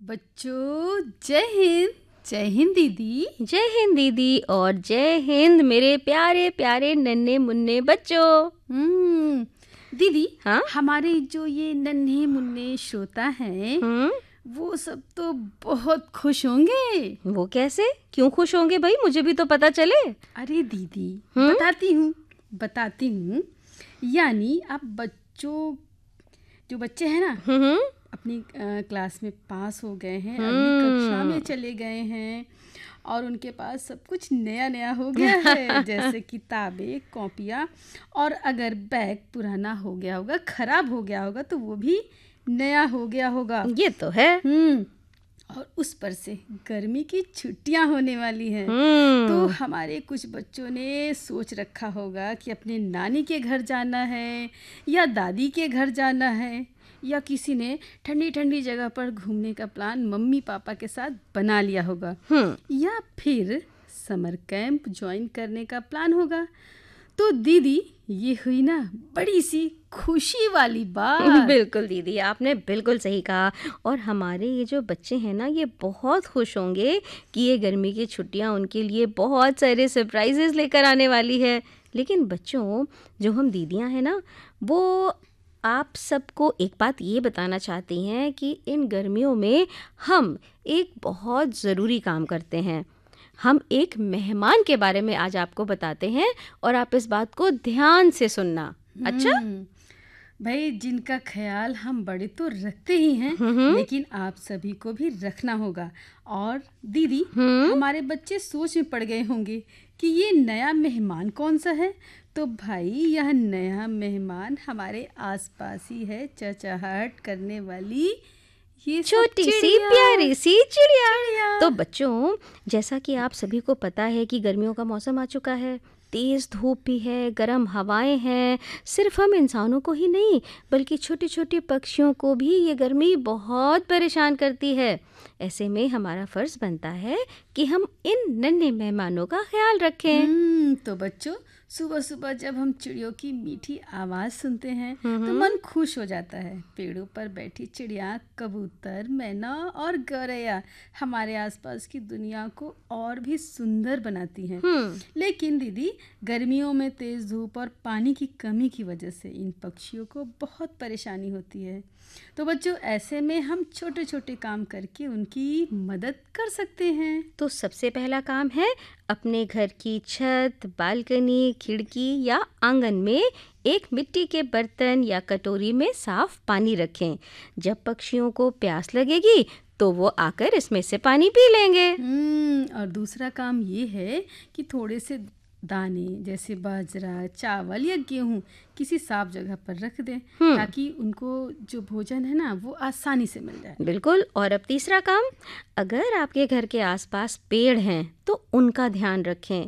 बच्चों जय हिंद दीदी। जय हिंद दीदी और जय हिंद मेरे प्यारे प्यारे नन्हे मुन्ने बच्चों। दीदी, हाँ, हमारे जो ये नन्हे मुन्ने श्रोता हैं वो सब तो बहुत खुश होंगे। वो कैसे, क्यों खुश होंगे भाई, मुझे भी तो पता चले। अरे दीदी, बताती हूँ। यानी अब बच्चों, जो बच्चे हैं ना, अपनी क्लास में पास हो गए हैं, अगली कक्षा में चले गए हैं और उनके पास सब कुछ नया नया हो गया है जैसे किताबें, कॉपियाँ, और अगर बैग पुराना हो गया होगा, खराब हो गया होगा, तो वो भी नया हो गया होगा। ये तो है। और उस पर से गर्मी की छुट्टियां होने वाली हैं। तो हमारे कुछ बच्चों ने सोच रखा होगा कि अपने नानी के घर जाना है या दादी के घर जाना है, या किसी ने ठंडी ठंडी जगह पर घूमने का प्लान मम्मी पापा के साथ बना लिया होगा, या फिर समर कैंप ज्वाइन करने का प्लान होगा। तो दीदी, ये हुई ना बड़ी सी खुशी वाली बात। बिल्कुल दीदी, आपने बिल्कुल सही कहा। और हमारे ये जो बच्चे हैं ना, ये बहुत खुश होंगे कि ये गर्मी की छुट्टियां उनके लिए बहुत सारे सरप्राइजेस लेकर आने वाली है। लेकिन बच्चों, जो हम दीदियां हैं ना, वो आप सबको एक बात ये बताना चाहती हैं कि इन गर्मियों में हम एक बहुत ज़रूरी काम करते हैं। हम एक मेहमान के बारे में आज आपको बताते हैं और आप इस बात को ध्यान से सुनना। अच्छा भाई, जिनका ख्याल हम बड़े तो रखते ही हैं, लेकिन आप सभी को भी रखना होगा। और दीदी, हमारे बच्चे सोच में पड़ गए होंगे कि ये नया मेहमान कौन सा है। तो भाई, यह नया मेहमान हमारे आसपास ही है, चहचहाट करने वाली ये छोटी सी प्यारी सी चिड़िया। तो बच्चों, जैसा कि आप सभी को पता है कि गर्मियों का मौसम आ चुका है, तेज़ धूप भी है, गर्म हवाएं हैं। सिर्फ हम इंसानों को ही नहीं, बल्कि छोटे छोटे पक्षियों को भी ये गर्मी बहुत परेशान करती है। ऐसे में हमारा फ़र्ज़ बनता है कि हम इन नन्हे मेहमानों का ख्याल रखें। तो बच्चों, सुबह सुबह जब हम चिड़ियों की मीठी आवाज़ सुनते हैं तो मन खुश हो जाता है। पेड़ों पर बैठी चिड़िया, कबूतर, मैना और गौरैया हमारे आसपास की दुनिया को और भी सुंदर बनाती हैं। लेकिन दीदी, गर्मियों में तेज़ धूप और पानी की कमी की वजह से इन पक्षियों को बहुत परेशानी होती है। तो बच्चों, ऐसे में हम छोटे छोटे काम करके उनकी मदद कर सकते हैं। तो सबसे पहला काम है, अपने घर की छत, बालकनी, खिड़की या आंगन में एक मिट्टी के बर्तन या कटोरी में साफ पानी रखें। जब पक्षियों को प्यास लगेगी तो वो आकर इसमें से पानी पी लेंगे। और दूसरा काम ये है कि थोड़े से दाने जैसे बाजरा, चावल या गेहूं किसी साफ जगह पर रख दें, ताकि उनको जो भोजन है ना, वो आसानी से मिल जाए। बिल्कुल। और अब तीसरा काम, अगर आपके घर के आसपास पेड़ हैं तो उनका ध्यान रखें।